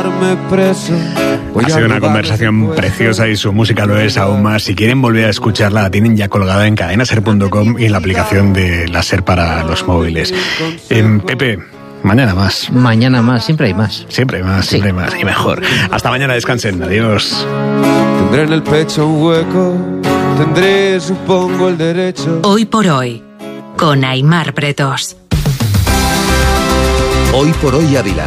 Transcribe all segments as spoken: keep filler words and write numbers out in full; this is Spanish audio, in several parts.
Ha sido una conversación preciosa y su música lo es aún más. Si quieren volver a escucharla, la tienen ya colgada en cadena ser punto com y en la aplicación de la SER para los móviles. Eh, Pepe, mañana más. Mañana más, siempre hay más. Siempre hay más, siempre sí. hay más y mejor. Hasta mañana, descansen, adiós. Tendré en el pecho un hueco, tendré, supongo, el derecho. Hoy por hoy, con Aimar Pretos. Hoy por hoy Ávila.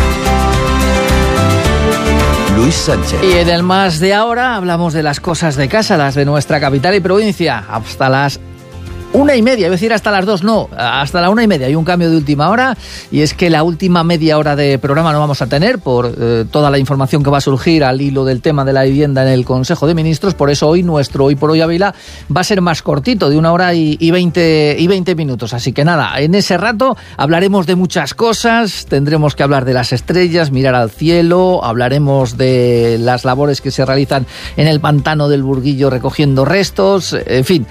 Luis Sánchez. Y en el Más de Ahora hablamos de las cosas de casa, las de nuestra capital y provincia, hasta las una y media, iba a decir hasta las dos, no, hasta la una y media. Hay un cambio de última hora y es que la última media hora de programa no vamos a tener por eh, toda la información que va a surgir al hilo del tema de la vivienda en el Consejo de Ministros. Por eso hoy nuestro Hoy por Hoy Ávila va a ser más cortito, de una hora y, y, veinte, y veinte minutos. Así que nada, en ese rato hablaremos de muchas cosas, tendremos que hablar de las estrellas, mirar al cielo, hablaremos de las labores que se realizan en el pantano del Burguillo recogiendo restos, en fin,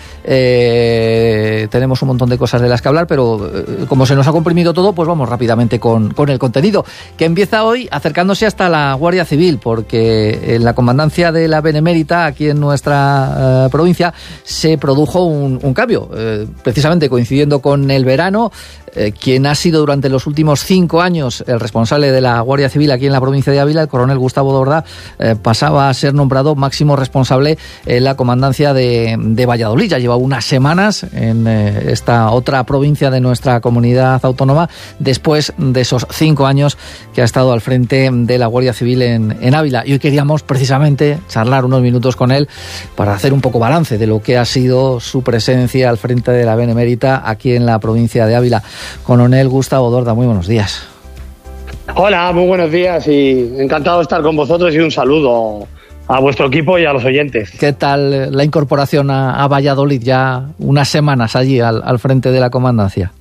eh, Eh, tenemos un montón de cosas de las que hablar, pero eh, como se nos ha comprimido todo, pues vamos rápidamente con, con el contenido, que empieza hoy acercándose hasta la Guardia Civil, porque en la comandancia de la Benemérita, aquí en nuestra eh, provincia, se produjo un, un cambio, eh, precisamente coincidiendo con el verano. Eh, quien ha sido durante los últimos cinco años el responsable de la Guardia Civil aquí en la provincia de Ávila, el coronel Gustavo Dorda, eh, pasaba a ser nombrado máximo responsable en la comandancia de, de Valladolid. Ya lleva unas semanas en eh, esta otra provincia de nuestra comunidad autónoma, después de esos cinco años que ha estado al frente de la Guardia Civil en, en Ávila. Y hoy queríamos precisamente charlar unos minutos con él para hacer un poco balance de lo que ha sido su presencia al frente de la Benemérita aquí en la provincia de Ávila. Coronel Gustavo Dorda, muy buenos días. Hola, muy buenos días y encantado de estar con vosotros y un saludo a vuestro equipo y a los oyentes. ¿Qué tal la incorporación a, a Valladolid, ya unas semanas allí al, al frente de la comandancia?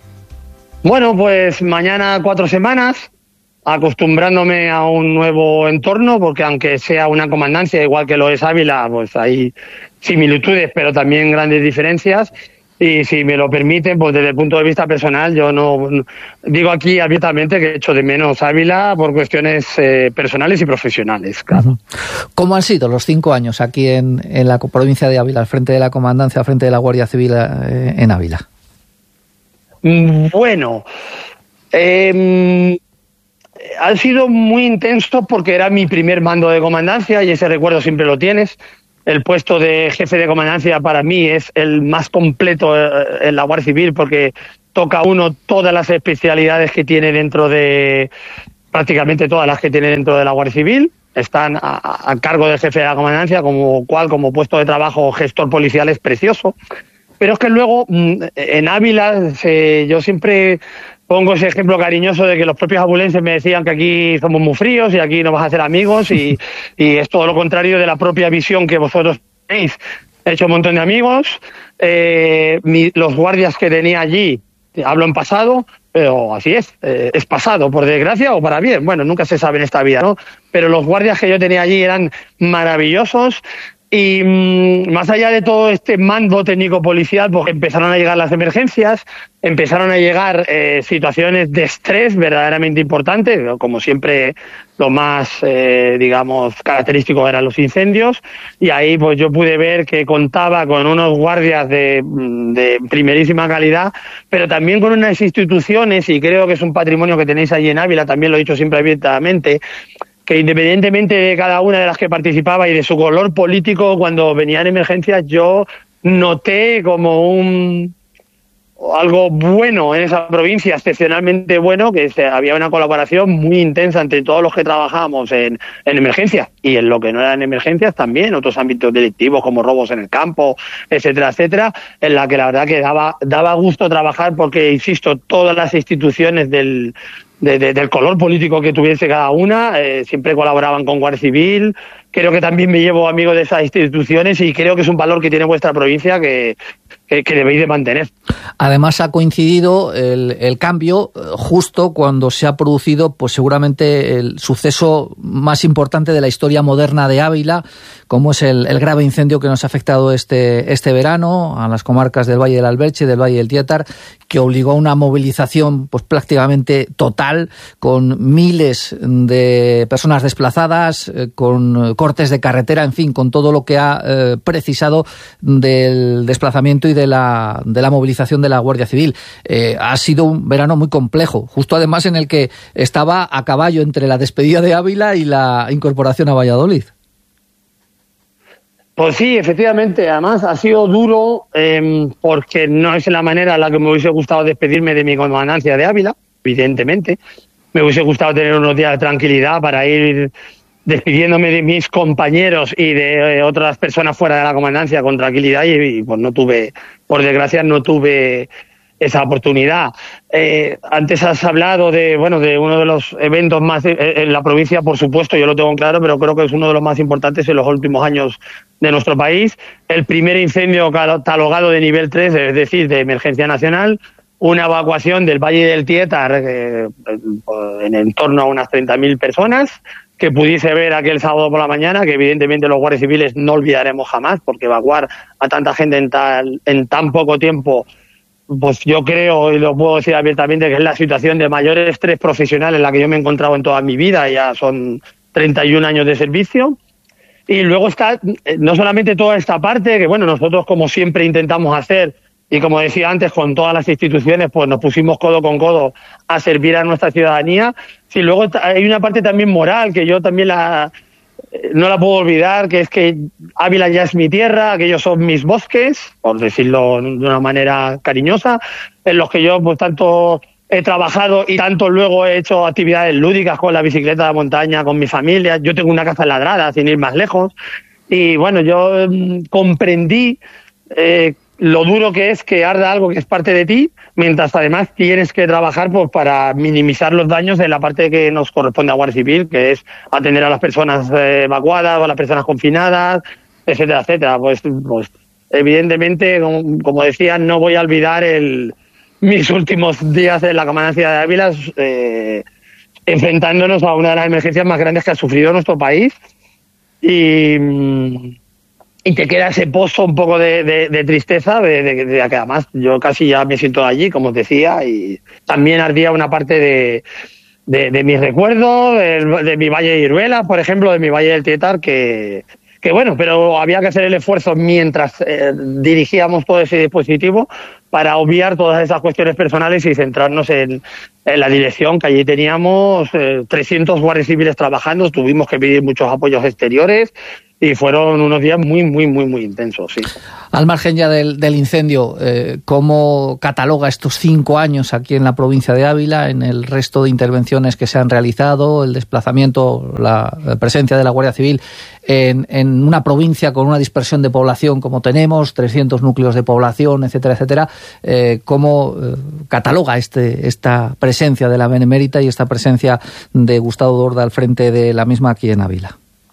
Bueno, pues mañana cuatro semanas, acostumbrándome a un nuevo entorno, porque aunque sea una comandancia igual que lo es Ávila, pues hay similitudes pero también grandes diferencias. Y si me lo permiten, pues desde el punto de vista personal, yo no, no digo aquí abiertamente que echo de menos Ávila por cuestiones eh, personales y profesionales, claro. ¿Cómo han sido los cinco años aquí en, en la provincia de Ávila, al frente de la comandancia, al frente de la Guardia Civil eh, en Ávila? Bueno, eh, han sido muy intensos porque era mi primer mando de comandancia y ese recuerdo siempre lo tienes. El puesto de jefe de comandancia para mí es el más completo en la Guardia Civil porque toca uno todas las especialidades que tiene dentro de, prácticamente todas las que tiene dentro de la Guardia Civil. Están a, a cargo del jefe de la comandancia, como cual como puesto de trabajo gestor policial es precioso. Pero es que luego en Ávila se, yo siempre pongo ese ejemplo cariñoso de que los propios abulenses me decían que aquí somos muy fríos y aquí no vas a hacer amigos y, y es todo lo contrario de la propia visión que vosotros tenéis. He hecho un montón de amigos, eh, mi, los guardias que tenía allí, hablo en pasado, pero así es, eh, es pasado, por desgracia o para bien, bueno, nunca se sabe en esta vida, ¿no? Pero los guardias que yo tenía allí eran maravillosos. Y mmm, más allá de todo este mando técnico policial, pues empezaron a llegar las emergencias, empezaron a llegar eh, situaciones de estrés verdaderamente importantes, como siempre lo más, eh, digamos, característico eran los incendios, y ahí pues yo pude ver que contaba con unos guardias de, de primerísima calidad, pero también con unas instituciones, y creo que es un patrimonio que tenéis allí en Ávila, también lo he dicho siempre abiertamente, que independientemente de cada una de las que participaba y de su color político, cuando venían emergencias, yo noté como un algo bueno en esa provincia, excepcionalmente bueno, que se, había una colaboración muy intensa entre todos los que trabajábamos en, en emergencias y en lo que no eran emergencias también, otros ámbitos delictivos como robos en el campo, etcétera, etcétera, en la que la verdad que daba, daba gusto trabajar porque, insisto, todas las instituciones del De, de, del color político que tuviese cada una, eh, siempre colaboraban con Guardia Civil, creo que también me llevo amigos de esas instituciones y creo que es un valor que tiene vuestra provincia que, que, que debéis de mantener. Además ha coincidido el, el cambio justo cuando se ha producido pues seguramente el suceso más importante de la historia moderna de Ávila, como es el, el grave incendio que nos ha afectado este, este verano a las comarcas del Valle del Alberche, del Valle del Tietar, que obligó a una movilización pues prácticamente total, con miles de personas desplazadas, eh, con cortes de carretera, en fin, con todo lo que ha eh, precisado del desplazamiento y de la, de la movilización de la Guardia Civil. Eh, ha sido un verano muy complejo, justo además en el que estaba a caballo entre la despedida de Ávila y la incorporación a Valladolid. Pues sí, efectivamente. Además, ha sido duro eh, porque no es la manera en la que me hubiese gustado despedirme de mi comandancia de Ávila, evidentemente. Me hubiese gustado tener unos días de tranquilidad para ir despidiéndome de mis compañeros y de eh, otras personas fuera de la comandancia con tranquilidad y, y pues no tuve, por desgracia, no tuve esa oportunidad. Eh, antes has hablado de, bueno, de uno de los eventos más eh, en la provincia, por supuesto, yo lo tengo claro, pero creo que es uno de los más importantes en los últimos años de nuestro país. El primer incendio catalogado de nivel tres, es decir, de emergencia nacional, una evacuación del Valle del Tietar eh, en, en torno a unas treinta mil personas, que pudiese ver aquel sábado por la mañana, que evidentemente los guardias civiles no olvidaremos jamás, porque evacuar a tanta gente en, tal, en tan poco tiempo, pues yo creo, y lo puedo decir abiertamente, que es la situación de mayor estrés profesional en la que yo me he encontrado en toda mi vida, ya son treinta y un años de servicio. Y luego está no solamente toda esta parte, que bueno, nosotros como siempre intentamos hacer, y como decía antes, con todas las instituciones, pues nos pusimos codo con codo a servir a nuestra ciudadanía. Sí, luego hay una parte también moral, que yo también la no la puedo olvidar, que es que Ávila ya es mi tierra, aquellos son mis bosques, por decirlo de una manera cariñosa, en los que yo pues tanto he trabajado y tanto luego he hecho actividades lúdicas con la bicicleta de montaña, con mi familia. Yo tengo una casa ladrada, sin ir más lejos. Y bueno, yo eh, comprendí eh, lo duro que es que arda algo que es parte de ti, mientras además tienes que trabajar pues para minimizar los daños en la parte que nos corresponde a Guardia Civil, que es atender a las personas eh, evacuadas o a las personas confinadas, etcétera, etcétera. Pues, pues evidentemente, como, como decía, no voy a olvidar el mis últimos días en la comandancia de Ávila eh, enfrentándonos a una de las emergencias más grandes que ha sufrido nuestro país, y, y te queda ese pozo un poco de, de, de tristeza de, de, de que además yo casi ya me siento allí, como os decía, y también ardía una parte de, de, de mis recuerdos, de, de mi Valle de Iruela, por ejemplo, de mi Valle del Tietar, que que bueno, pero había que hacer el esfuerzo mientras eh, dirigíamos todo ese dispositivo para obviar todas esas cuestiones personales y centrarnos en, en la dirección, que allí teníamos eh, trescientos guardias civiles trabajando, tuvimos que pedir muchos apoyos exteriores y fueron unos días muy, muy, muy, muy intensos, sí. Al margen ya del, del incendio, eh, ¿cómo cataloga estos cinco años aquí en la provincia de Ávila, en el resto de intervenciones que se han realizado, el desplazamiento, la, la presencia de la Guardia Civil en, en una provincia con una dispersión de población como tenemos, trescientos núcleos de población, etcétera, etcétera? Eh, ¿Cómo eh, cataloga este, esta presencia de la Benemérita y esta presencia de Gustavo Dorda al frente de la misma aquí en Ávila?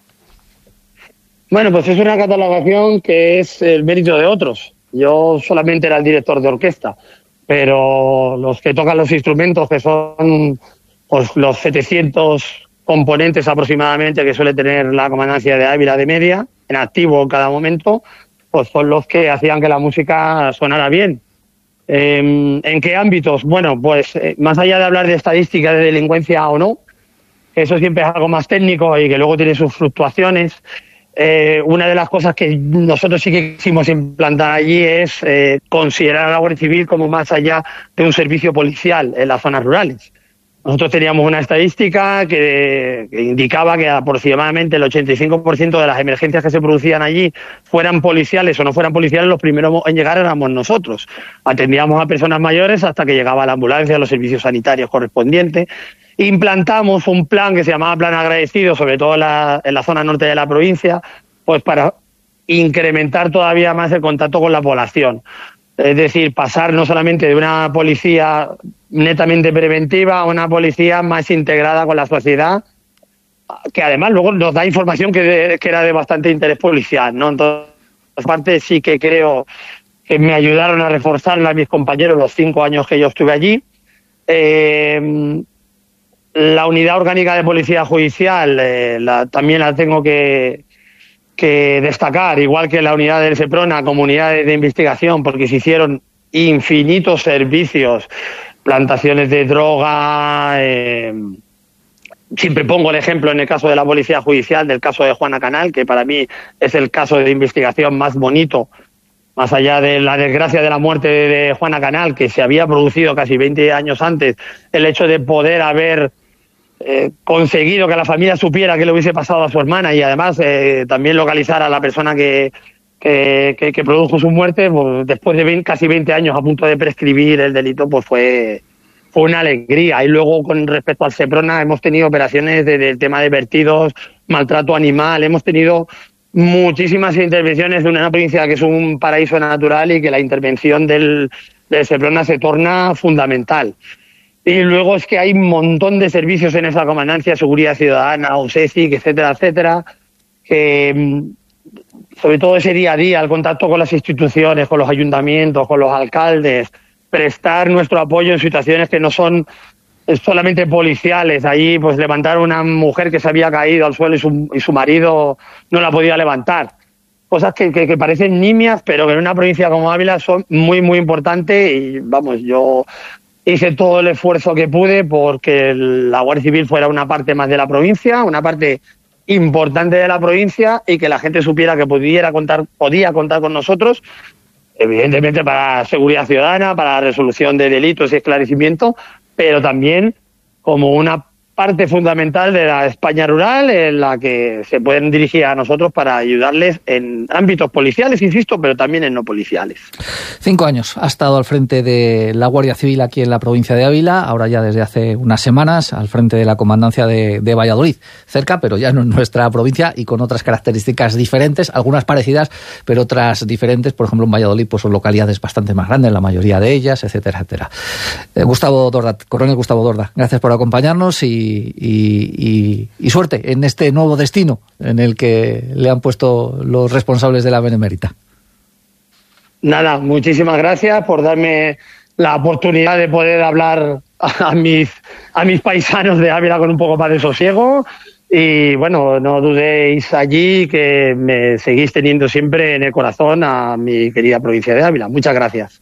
Bueno, pues es una catalogación que es el mérito de otros. Yo solamente era el director de orquesta, pero los que tocan los instrumentos, que son pues, los setecientos componentes aproximadamente que suele tener la comandancia de Ávila de media, en activo en cada momento, pues son los que hacían que la música sonara bien. Eh, ¿En qué ámbitos? Bueno, pues eh, más allá de hablar de estadísticas de delincuencia o no, que eso siempre es algo más técnico y que luego tiene sus fluctuaciones. Eh, una de las cosas que nosotros sí que quisimos implantar allí es eh, considerar a la Guardia Civil como más allá de un servicio policial en las zonas rurales. Nosotros teníamos una estadística que, que indicaba que aproximadamente el ochenta y cinco por ciento de las emergencias que se producían allí, fueran policiales o no fueran policiales, los primeros en llegar éramos nosotros. Atendíamos a personas mayores hasta que llegaba la ambulancia, los servicios sanitarios correspondientes. Implantamos un plan que se llamaba Plan Agradecido, sobre todo en la, en la zona norte de la provincia, pues para incrementar todavía más el contacto con la población. Es decir, pasar no solamente de una policía netamente preventiva a una policía más integrada con la sociedad que además luego nos da información que, de, que era de bastante interés policial, ¿no? Entonces, aparte sí que creo que me ayudaron a reforzarla a mis compañeros los cinco años que yo estuve allí. Eh, la unidad orgánica de policía judicial eh, la, también la tengo que, que destacar, igual que la unidad del Seprona como unidad de, de investigación, porque se hicieron infinitos servicios, plantaciones de droga. Eh, siempre pongo el ejemplo en el caso de la policía judicial del caso de Juana Canal, que para mí es el caso de investigación más bonito, más allá de la desgracia de la muerte de, de Juana Canal, que se había producido casi veinte años antes, el hecho de poder haber eh, conseguido que la familia supiera qué le hubiese pasado a su hermana y además eh, también localizar a la persona que, que, que, que produjo su muerte, pues, después de veinte, casi veinte años a punto de prescribir el delito, pues fue, fue una alegría. Y luego, con respecto al Seprona, hemos tenido operaciones del de, de tema de vertidos, maltrato animal, hemos tenido muchísimas intervenciones de una provincia que es un paraíso natural y que la intervención del, del Seprona se torna fundamental. Y luego es que hay un montón de servicios en esa comandancia, Seguridad Ciudadana, O S E C I C, etcétera, etcétera, que sobre todo ese día a día, el contacto con las instituciones, con los ayuntamientos, con los alcaldes, prestar nuestro apoyo en situaciones que no son solamente policiales. Allí pues levantar a una mujer que se había caído al suelo y su, y su marido no la podía levantar. Cosas que, que, que parecen nimias, pero que en una provincia como Ávila son muy, muy importantes y vamos, yo hice todo el esfuerzo que pude porque la Guardia Civil fuera una parte más de la provincia, una parte importante de la provincia y que la gente supiera que pudiera contar, podía contar con nosotros, evidentemente para seguridad ciudadana, para la resolución de delitos y esclarecimiento, pero también como una parte fundamental de la España rural en la que se pueden dirigir a nosotros para ayudarles en ámbitos policiales, insisto, pero también en no policiales. Cinco años ha estado al frente de la Guardia Civil aquí en la provincia de Ávila, ahora ya desde hace unas semanas al frente de la comandancia de, de Valladolid, cerca, pero ya no en nuestra provincia y con otras características diferentes, algunas parecidas, pero otras diferentes. Por ejemplo, en Valladolid pues son localidades bastante más grandes, la mayoría de ellas, etcétera, etcétera. Eh, Gustavo Dorda, coronel Gustavo Dorda, gracias por acompañarnos y Y, y, y suerte en este nuevo destino en el que le han puesto los responsables de la Benemérita. Nada, muchísimas gracias por darme la oportunidad de poder hablar a mis, a mis paisanos de Ávila con un poco más de sosiego y bueno, no dudéis allí que me seguís teniendo siempre en el corazón a mi querida provincia de Ávila. Muchas gracias.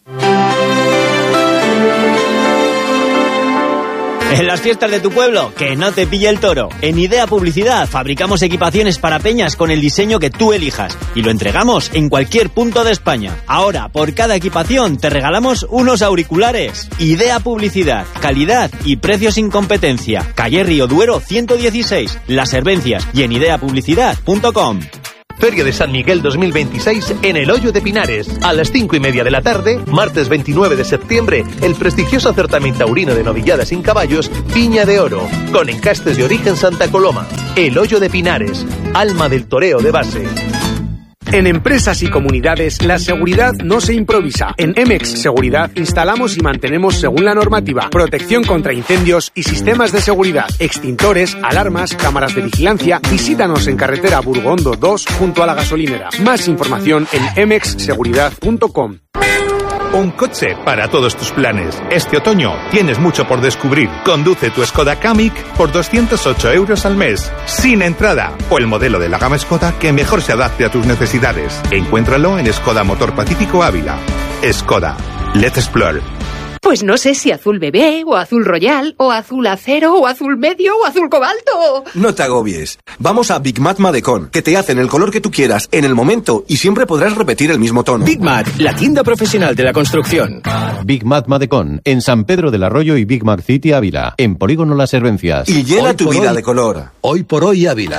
En las fiestas de tu pueblo, que no te pille el toro. En Idea Publicidad fabricamos equipaciones para peñas con el diseño que tú elijas y lo entregamos en cualquier punto de España. Ahora, por cada equipación te regalamos unos auriculares. Idea Publicidad, calidad y precios sin competencia. Calle Río Duero ciento dieciséis, Las Hervencias y en idea publicidad punto com. Feria de San Miguel dos mil veintiséis en el Hoyo de Pinares. A las cinco y media de la tarde, martes veintinueve de septiembre, el prestigioso certamen taurino de novilladas sin caballos, Viña de Oro, con encastes de origen Santa Coloma. El Hoyo de Pinares, alma del toreo de base. En empresas y comunidades, la seguridad no se improvisa. En Emex Seguridad instalamos y mantenemos según la normativa, protección contra incendios y sistemas de seguridad, extintores, alarmas, cámaras de vigilancia. Visítanos en carretera Burgondo dos junto a la gasolinera. Más información en emex seguridad punto com. Un coche para todos tus planes. Este otoño tienes mucho por descubrir. Conduce tu Skoda Kamiq por doscientos ocho euros al mes, sin entrada, o el modelo de la gama Skoda que mejor se adapte a tus necesidades. Encuéntralo en Skoda Motor Pacífico Ávila. Skoda. Let's explore. Pues no sé si azul bebé, o azul royal, o azul acero, o azul medio, o azul cobalto. No te agobies. Vamos a Big Mat Madecon, que te hacen el color que tú quieras, en el momento, y siempre podrás repetir el mismo tono. Big Mat, la tienda profesional de la construcción. Big Mat Madecon, en San Pedro del Arroyo y Big Mac City Ávila, en Polígono Las Hervencias. Y llena Hoy tu vida hoy, de color. Hoy por hoy Ávila.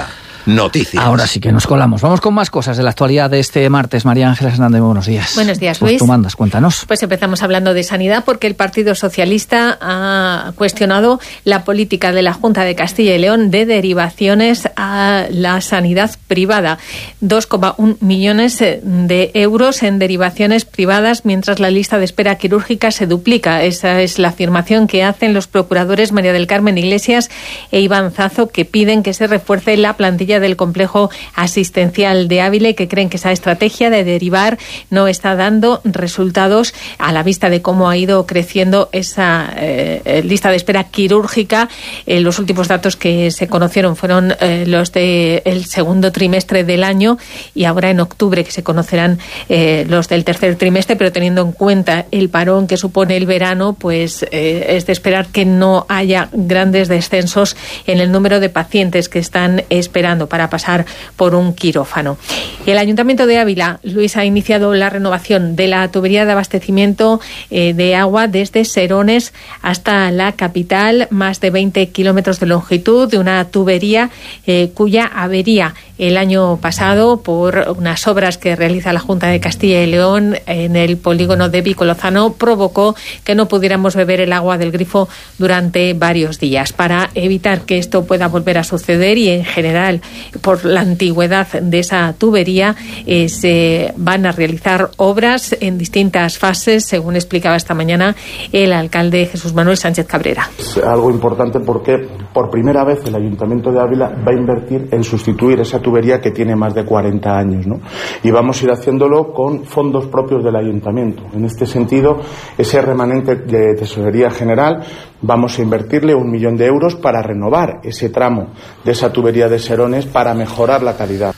Noticias. Ahora sí que nos colamos. Vamos con más cosas de la actualidad de este martes. María Ángeles Hernández, buenos días. Buenos días, pues Luis. Tú mandas, cuéntanos. Pues empezamos hablando de sanidad porque el Partido Socialista ha cuestionado la política de la Junta de Castilla y León de derivaciones a la sanidad privada. dos coma uno millones de euros en derivaciones privadas mientras la lista de espera quirúrgica se duplica. Esa es la afirmación que hacen los procuradores María del Carmen Iglesias e Iván Zazo, que piden que se refuerce la plantilla del complejo asistencial de Ávila y que creen que esa estrategia de derivar no está dando resultados a la vista de cómo ha ido creciendo esa eh, lista de espera quirúrgica. Eh, los últimos datos que se conocieron fueron eh, los del segundo trimestre del año y ahora en octubre que se conocerán eh, los del tercer trimestre, pero teniendo en cuenta el parón que supone el verano, pues eh, es de esperar que no haya grandes descensos en el número de pacientes que están esperando para pasar por un quirófano. El Ayuntamiento de Ávila, Luis, ha iniciado la renovación de la tubería de abastecimiento eh, de agua desde Serones hasta la capital, más de veinte kilómetros de longitud, de una tubería eh, cuya avería el año pasado por unas obras que realiza la Junta de Castilla y León en el polígono de Vico Lozano provocó que no pudiéramos beber el agua del grifo durante varios días. Para evitar que esto pueda volver a suceder y en general por la antigüedad de esa tubería eh, se van a realizar obras en distintas fases, según explicaba esta mañana el alcalde Jesús Manuel Sánchez Cabrera. Es algo importante porque por primera vez el Ayuntamiento de Ávila va a invertir en sustituir esa tubería que tiene más de cuarenta años, ¿no? Y vamos a ir haciéndolo con fondos propios del Ayuntamiento. En este sentido, ese remanente de Tesorería General vamos a invertirle un millón de euros para renovar ese tramo de esa tubería de Serones para mejorar la calidad.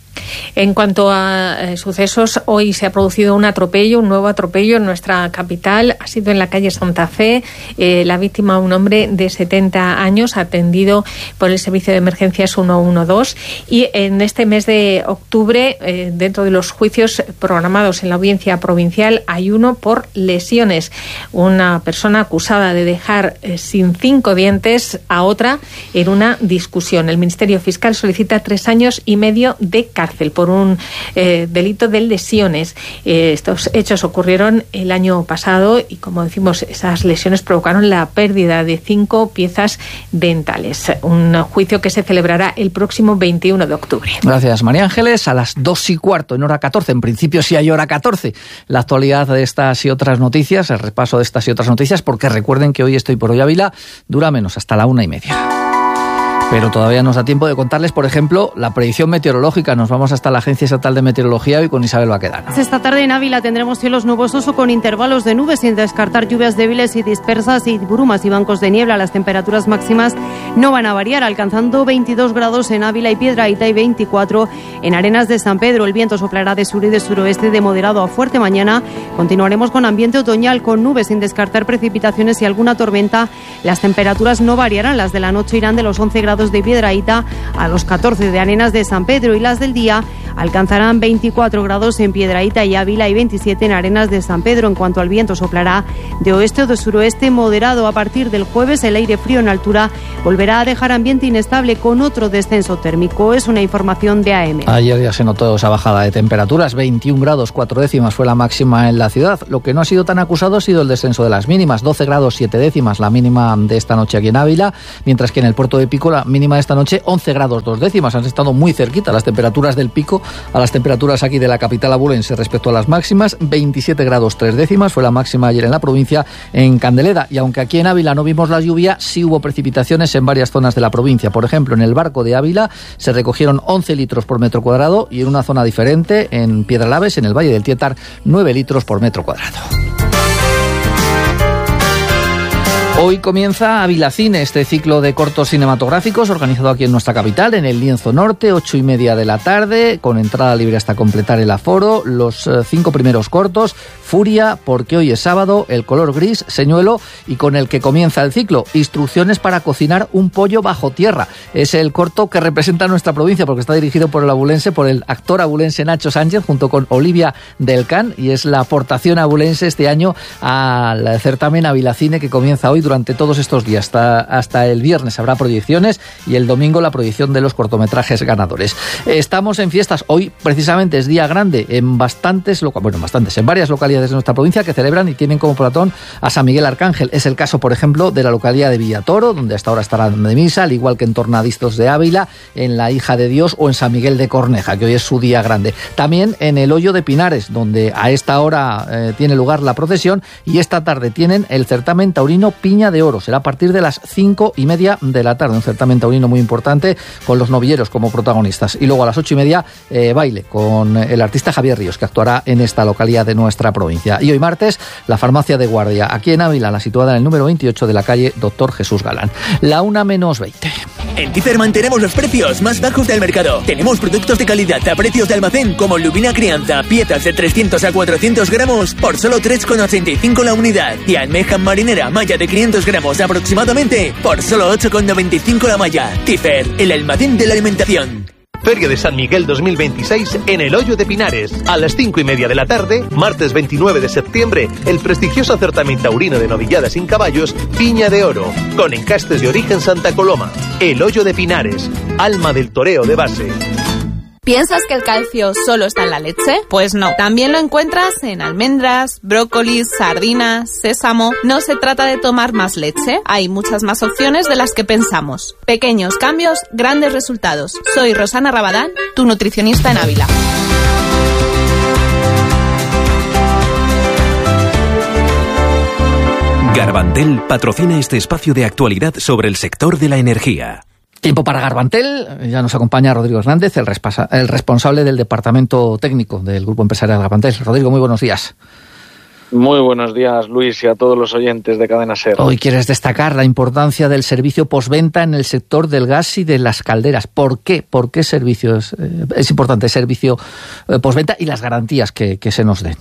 En cuanto a eh, sucesos, hoy se ha producido un atropello, un nuevo atropello en nuestra capital. Ha sido en la calle Santa Fe. Eh, la víctima, un hombre de setenta años, atendido por el servicio de emergencias ciento doce. Y en este mes de octubre, eh, dentro de los juicios programados en la audiencia provincial, hay uno por lesiones. Una persona acusada de dejar eh, sin cinco dientes a otra en una discusión. El Ministerio Fiscal solicita tres años y medio de cárcel por un eh, delito de lesiones. Eh, estos hechos ocurrieron el año pasado y, como decimos, esas lesiones provocaron la pérdida de cinco piezas dentales. Un juicio que se celebrará el próximo veintiuno de octubre. Gracias, María Ángeles. A las dos y cuarto, en hora catorce. En principio sí hay hora catorce. La actualidad de estas y otras noticias, el repaso de estas y otras noticias, porque recuerden que hoy Estoy por Hoy Ávila dura menos, hasta la una y media. Pero todavía nos da tiempo de contarles, por ejemplo, la predicción meteorológica. Nos vamos hasta la Agencia Estatal de Meteorología hoy con Isabel Baquedano. Esta tarde en Ávila tendremos cielos nubosos o con intervalos de nubes, sin descartar lluvias débiles y dispersas y brumas y bancos de niebla. Las temperaturas máximas no van a variar, alcanzando veintidós grados en Ávila y Piedrahíta y veinticuatro en Arenas de San Pedro. El viento soplará de sur y de suroeste de moderado a fuerte mañana. Continuaremos con ambiente otoñal con nubes, sin descartar precipitaciones y alguna tormenta. Las temperaturas no variarán. Las de la noche irán de los once grados de Piedrahíta a los catorce de Arenas de San Pedro y las del día alcanzarán veinticuatro grados en Piedrahíta y Ávila y veintisiete en Arenas de San Pedro. En cuanto al viento, soplará de oeste o de suroeste moderado. A partir del jueves el aire frío en altura volverá a dejar ambiente inestable con otro descenso térmico. Es una información de A M. Ayer ya se notó esa bajada de temperaturas, veintiún grados cuatro décimas fue la máxima en la ciudad. Lo que no ha sido tan acusado ha sido el descenso de las mínimas, doce grados siete décimas la mínima de esta noche aquí en Ávila, mientras que en el puerto de Pico la mínima de esta noche once grados dos décimas. Han estado muy cerquita las temperaturas del Pico a las temperaturas aquí de la capital abulense respecto a las máximas. veintisiete grados tres décimas fue la máxima ayer en la provincia, en Candeleda. Y aunque aquí en Ávila no vimos la lluvia, sí hubo precipitaciones en varias zonas de la provincia. Por ejemplo, en el Barco de Ávila se recogieron once litros por metro cuadrado y en una zona diferente, en Piedralaves, en el Valle del Tietar, nueve litros por metro cuadrado. Hoy comienza Avilacine, este ciclo de cortos cinematográficos organizado aquí en nuestra capital, en el Lienzo Norte, ocho y media de la tarde, con entrada libre hasta completar el aforo. Los eh, cinco primeros cortos: Furia, Porque hoy es sábado, El color gris, Señuelo, y con el que comienza el ciclo, Instrucciones para cocinar un pollo bajo tierra. Es el corto que representa a nuestra provincia, porque está dirigido por el abulense, por el actor abulense Nacho Sánchez, junto con Olivia del Can, y es la aportación abulense este año al certamen Avilacine, que comienza hoy hoy durante todos estos días. Hasta, hasta el viernes habrá proyecciones y el domingo la proyección de los cortometrajes ganadores. Estamos en fiestas. Hoy precisamente es día grande en bastantes, bueno, bastantes, en varias localidades de nuestra provincia que celebran y tienen como platón a San Miguel Arcángel. Es el caso, por ejemplo, de la localidad de Villatoro, donde hasta ahora estará de misa, al igual que en Tornadizos de Ávila, en la Hija de Dios o en San Miguel de Corneja, que hoy es su día grande. También en el Hoyo de Pinares, donde a esta hora eh, tiene lugar la procesión, y esta tarde tienen el certamen taurino Piña de Oro. Será a partir de las cinco y media de la tarde, un certamen taurino muy importante con los novilleros como protagonistas. Y luego a las ocho y media eh, baile con el artista Javier Ríos, que actuará en esta localidad de nuestra provincia. Y hoy martes, la farmacia de guardia, aquí en Ávila, la situada en el número veintiocho de la calle Doctor Jesús Galán. La una menos veinte. En Tifer mantenemos los precios más bajos del mercado. Tenemos productos de calidad a precios de almacén como lubina crianza, piezas de trescientos a cuatrocientos gramos por solo tres con ochenta y cinco la unidad. Y almeja marinera malla de quinientos gramos aproximadamente por solo ocho con noventa y cinco la malla. Tifer, el almacén de la alimentación. Feria de San Miguel dos mil veintiséis en el Hoyo de Pinares. A las cinco y media de la tarde, martes veintinueve de septiembre, el prestigioso certamen taurino de novilladas sin caballos, Piña de Oro, con encastes de origen Santa Coloma. El Hoyo de Pinares, alma del toreo de base. ¿Piensas que el calcio solo está en la leche? Pues no. También lo encuentras en almendras, brócolis, sardinas, sésamo. No se trata de tomar más leche. Hay muchas más opciones de las que pensamos. Pequeños cambios, grandes resultados. Soy Rosana Rabadán, tu nutricionista en Ávila. Garbantel patrocina este espacio de actualidad sobre el sector de la energía. Tiempo para Garbantel. Ya nos acompaña Rodrigo Hernández, el, respasa, el responsable del departamento técnico del Grupo Empresarial Garbantel. Rodrigo, muy buenos días. Muy buenos días, Luis, y a todos los oyentes de Cadena SER. Hoy quieres destacar la importancia del servicio postventa en el sector del gas y de las calderas. ¿Por qué? ¿Por qué servicio es, eh, es importante el servicio eh, postventa y las garantías que, que se nos den?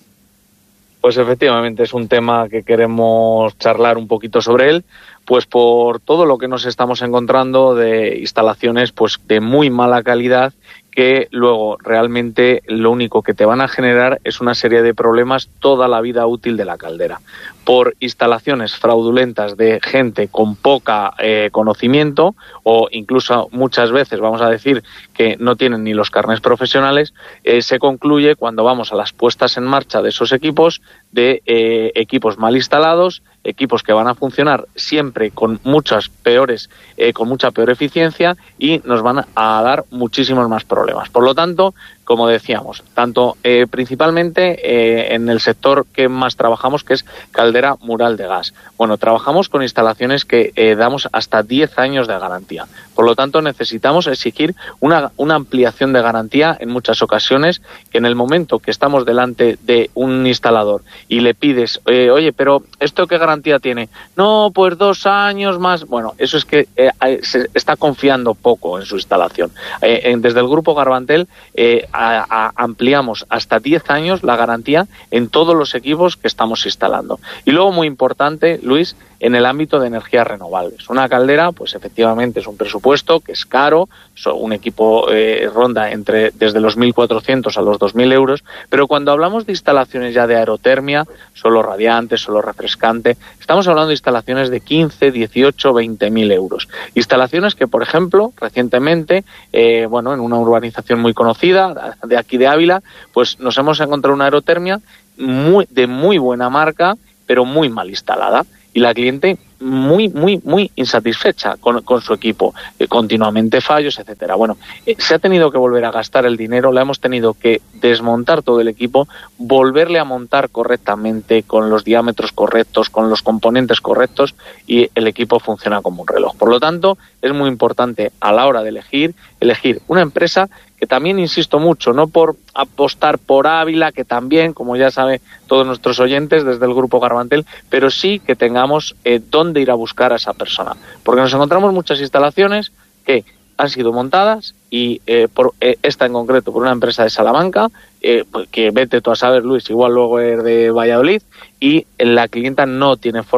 Pues efectivamente es un tema que queremos charlar un poquito sobre él, pues por todo lo que nos estamos encontrando de instalaciones pues de muy mala calidad, que luego realmente lo único que te van a generar es una serie de problemas toda la vida útil de la caldera. Por instalaciones fraudulentas de gente con poca eh, conocimiento, o incluso muchas veces vamos a decir que no tienen ni los carnés profesionales, eh, se concluye cuando vamos a las puestas en marcha de esos equipos, de eh, equipos mal instalados, equipos que van a funcionar siempre con muchas peores, eh, con mucha peor eficiencia, y nos van a dar muchísimos más problemas. Por lo tanto, como decíamos, tanto eh, principalmente eh, en el sector que más trabajamos, que es caldera mural de gas. Bueno, trabajamos con instalaciones que eh, damos hasta diez años de garantía. Por lo tanto, necesitamos exigir una, una ampliación de garantía en muchas ocasiones, que en el momento que estamos delante de un instalador y le pides, eh, oye, pero ¿esto qué garantía tiene? No, pues dos años más. Bueno, eso es que eh, se está confiando poco en su instalación. Eh, en, desde el Grupo Garbantel eh, a, a, ampliamos hasta diez años la garantía en todos los equipos que estamos instalando. Y luego, muy importante, Luis, en el ámbito de energías renovables. Una caldera, pues efectivamente es un presupuesto que es caro, un equipo eh, ronda entre desde los mil cuatrocientos a los dos mil euros, pero cuando hablamos de instalaciones ya de aerotermia, solo radiante, solo refrescante, estamos hablando de instalaciones de quince, dieciocho, veinte mil euros. Instalaciones que, por ejemplo, recientemente, eh, bueno, en una urbanización muy conocida de aquí de Ávila, pues nos hemos encontrado una aerotermia muy, de muy buena marca, pero muy mal instalada. Y la cliente muy, muy, muy insatisfecha con, con su equipo, eh, continuamente fallos, etcétera. Bueno, eh, se ha tenido que volver a gastar el dinero, le hemos tenido que desmontar todo el equipo, volverle a montar correctamente, con los diámetros correctos, con los componentes correctos, y el equipo funciona como un reloj. Por lo tanto, es muy importante a la hora de elegir, elegir una empresa que también, insisto mucho, no por apostar por Ávila, que también, como ya saben todos nuestros oyentes desde el Grupo Garbantel, pero sí que tengamos eh, dónde ir a buscar a esa persona. Porque nos encontramos muchas instalaciones que han sido montadas y eh, por eh, esta en concreto por una empresa de Salamanca, eh, que vete tú a saber, Luis, igual luego es de Valladolid, y la clienta no tiene forma